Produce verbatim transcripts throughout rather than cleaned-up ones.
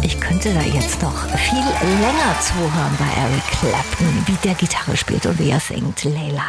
Ich könnte da jetzt noch viel länger zuhören bei Eric Clapton, wie der Gitarre spielt und wie er singt. Leila.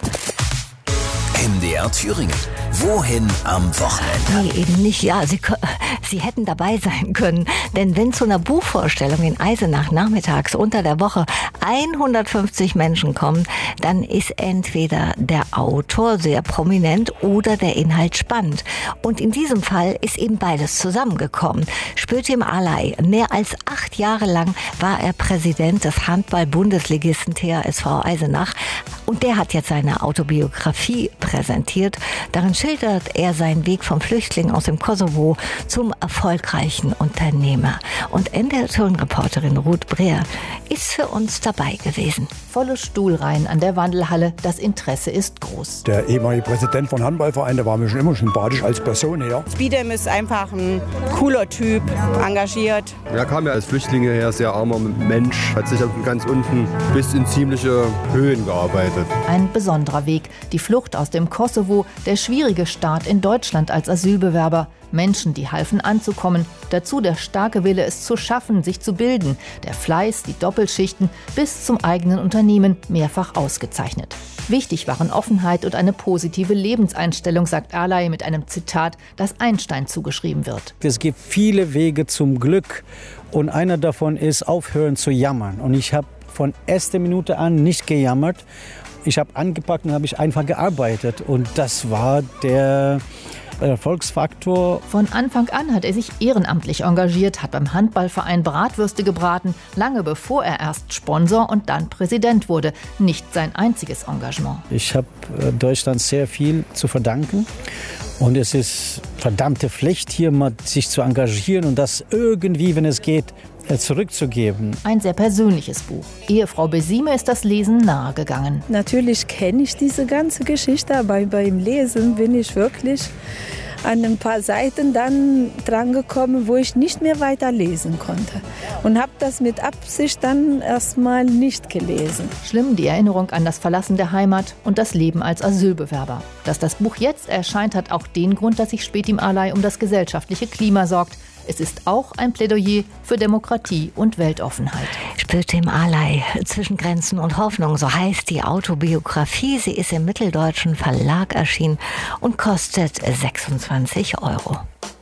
M D R Thüringen. Wohin am Wochenende? Nee, eben nicht. Ja, Sie, Sie hätten dabei sein können. Denn wenn zu einer Buchvorstellung in Eisenach nachmittags unter der Woche hundertfünfzig Menschen kommen, dann ist entweder der Autor sehr prominent oder der Inhalt spannend. Und in diesem Fall ist eben beides zusammengekommen. Spötjem Alay, mehr als acht Jahre lang war er Präsident des Handball-Bundesligisten T H S V Eisenach. Und der hat jetzt seine Autobiografie präsentiert. Darin schildert er seinen Weg vom Flüchtling aus dem Kosovo zum erfolgreichen Unternehmer. Und N D R-Reporterin Ruth Breer ist für uns dabei gewesen. Volle Stuhlreihen an der Wandelhalle, das Interesse ist groß. Der ehemalige Präsident von Handballverein, der war mir schon immer sympathisch als Person her. Spidem ist einfach ein cooler Typ, engagiert. Er kam ja als Flüchtling her, sehr armer Mensch, hat sich von ganz unten bis in ziemliche Höhen gearbeitet. Ein besonderer Weg, die Flucht aus dem Kosovo, der schwierige Start in Deutschland als Asylbewerber. Menschen, die halfen anzukommen, dazu der starke Wille, es zu schaffen, sich zu bilden, der Fleiß, die Doppelschichten bis zum eigenen Unternehmen mehrfach ausgezeichnet. Wichtig waren Offenheit und eine positive Lebenseinstellung, sagt Alay mit einem Zitat, das Einstein zugeschrieben wird. Es gibt viele Wege zum Glück und einer davon ist, aufhören zu jammern. Und ich habe von erster Minute an nicht gejammert. Ich habe angepackt und habe ich einfach gearbeitet und das war der Erfolgsfaktor. Von Anfang an hat er sich ehrenamtlich engagiert, hat beim Handballverein Bratwürste gebraten, lange bevor er erst Sponsor und dann Präsident wurde. Nicht sein einziges Engagement. Ich habe Deutschland sehr viel zu verdanken und es ist verdammte Pflicht, hier mal sich zu engagieren und das irgendwie, wenn es geht, zurückzugeben. Ein sehr persönliches Buch. Ehefrau Besime ist das Lesen nahegegangen. Natürlich kenne ich diese ganze Geschichte, aber beim Lesen bin ich wirklich an ein paar Seiten dann drangekommen, wo ich nicht mehr weiter lesen konnte. Und habe das mit Absicht dann erstmal nicht gelesen. Schlimm die Erinnerung an das Verlassen der Heimat und das Leben als Asylbewerber. Dass das Buch jetzt erscheint, hat auch den Grund, dass sich Spötjem Alay um das gesellschaftliche Klima sorgt. Es ist auch ein Plädoyer für Demokratie und Weltoffenheit. Spötjem Alay, zwischen Grenzen und Hoffnung, so heißt die Autobiografie. Sie ist im Mitteldeutschen Verlag erschienen und kostet sechsundzwanzig Euro.